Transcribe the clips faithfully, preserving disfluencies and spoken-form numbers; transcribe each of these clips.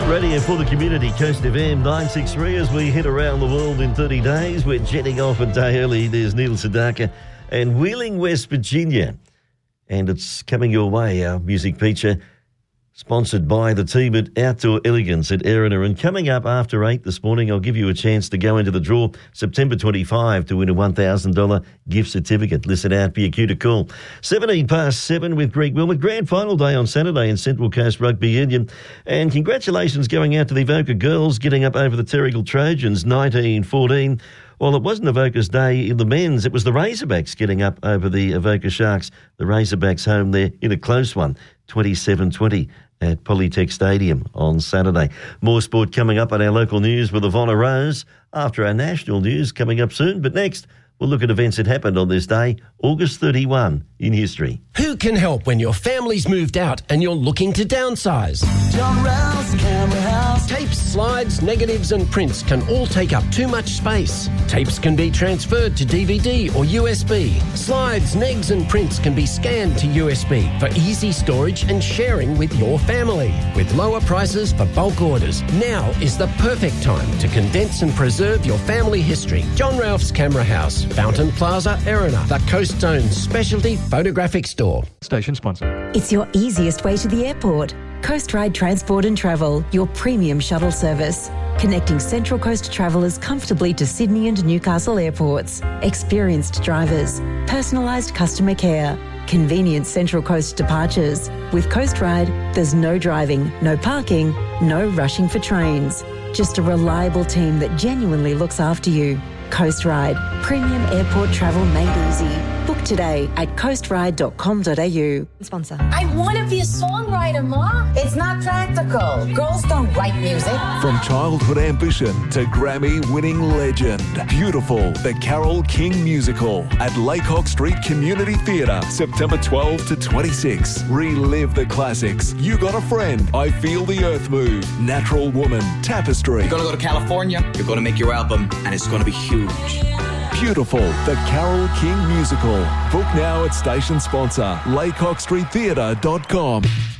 Radio for the community, Coast F M nine sixty-three. As we head around the world in thirty days, we're jetting off a day early. There's Neil Sedaka and Wheeling, West Virginia. And it's coming your way, our music feature, sponsored by the team at Outdoor Elegance at Erina. And coming up after eight this morning, I'll give you a chance to go into the draw September twenty-fifth to win a one thousand dollars gift certificate. Listen out, be a cue to call. seventeen past seven with Greg Wilmot. Grand final day on Saturday in Central Coast Rugby Union. And congratulations going out to the Avoca girls getting up over the Terrigal Trojans nineteen fourteen. Well, it wasn't Avoca's day in the men's. It was the Razorbacks getting up over the Avoca Sharks. The Razorbacks home there in a close one, twenty-seven twenty. At Polytech Stadium on Saturday. More sport coming up on our local news with Ivonna Rose after our national news coming up soon. But next, we'll look at events that happened on this day, August thirty-first in history. Who can help when your family's moved out and you're looking to downsize? John Rouse Camera House. Tapes, slides, negatives and prints can all take up too much space. Tapes can be transferred to D V D or U S B. Slides, negs and prints can be scanned to U S B for easy storage and sharing with your family. With lower prices for bulk orders, now is the perfect time to condense and preserve your family history. John Ralph's Camera House, Fountain Plaza, Erina, the Coast Zone's specialty photographic store. Station sponsor. It's your easiest way to the airport. Coast Ride Transport and Travel, your premium shuttle service. Connecting Central Coast travellers comfortably to Sydney and Newcastle airports. Experienced drivers. Personalised customer care. Convenient Central Coast departures. With Coast Ride, there's no driving, no parking, no rushing for trains. Just a reliable team that genuinely looks after you. Coast Ride, premium airport travel made easy. Book today at coast ride dot com dot a u. Sponsor. I want to be a songwriter, Ma. It's not practical. Girls don't write music. From childhood ambition to Grammy-winning legend. Beautiful, the Carole King musical at Laycock Street Community Theatre, September twelfth to twenty-sixth. Relive the classics. You Got a Friend, I Feel the Earth Move, Natural Woman, Tapestry. You're going to go to California, you're going to make your album, and it's going to be huge. Beautiful, the Carole King musical. Book now at station sponsor, laycock street theatre dot com.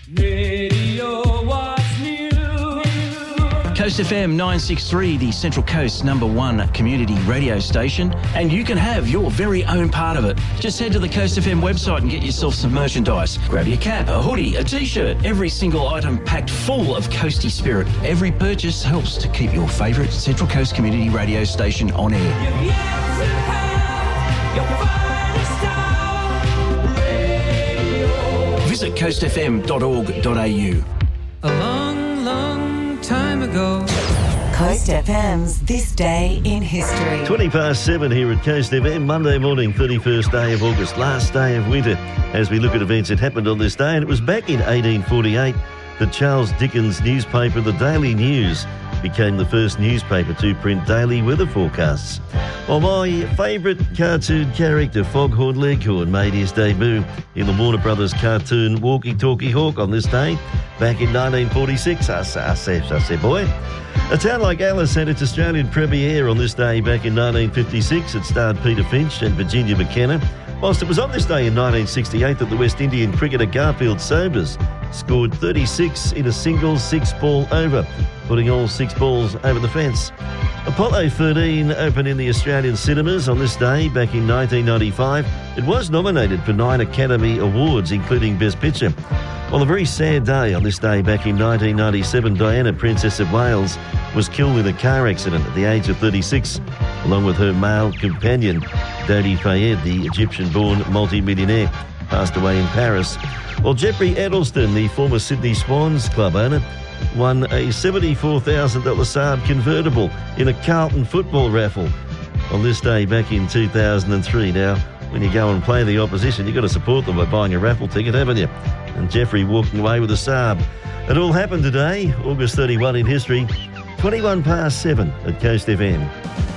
Radio was new. Coast F M nine sixty-three, the Central Coast's number one community radio station, and you can have your very own part of it. Just head to the Coast F M website and get yourself some merchandise. Grab your cap, a hoodie, a t-shirt, every single item packed full of coasty spirit. Every purchase helps to keep your favourite Central Coast community radio station on air. Visit coast f m dot org dot a u. A long, long time ago. Coast F M's This Day in History. twenty past seven here at Coast F M, Monday morning, thirty-first day of August, last day of winter, as we look at events that happened on this day. And it was back in eighteen forty-eight that Charles Dickens' newspaper, the Daily News, became the first newspaper to print daily weather forecasts. Well, my favourite cartoon character, Foghorn Leghorn, made his debut in the Warner Brothers cartoon Walkie Talkie Hawk on this day, back in nineteen forty-six. I say, I say, I say, boy. A town like Alice had its Australian premiere on this day back in nineteen fifty-six. It starred Peter Finch and Virginia McKenna. Whilst it was on this day in nineteen sixty-eight that the West Indian cricketer Garfield Sobers scored thirty-six in a single six-ball over, putting all six balls over the fence. Apollo thirteen opened in the Australian cinemas on this day back in nineteen ninety-five. It was nominated for nine Academy Awards, including Best Picture. Well, a very sad day on this day back in nineteen ninety-seven, Diana, Princess of Wales, was killed in a car accident at the age of thirty-six, along with her male companion, Dodi Fayed, the Egyptian-born multi-millionaire, passed away in Paris. Well, Jeffrey Edelston, the former Sydney Swans club owner, won a seventy-four thousand dollars Saab convertible in a Carlton football raffle on this day back in two thousand three. Now, when you go and play the opposition, you've got to support them by buying a raffle ticket, haven't you? And Jeffrey walking away with a Saab. It all happened today, August thirty-first in history, twenty-one past seven at Coast F M.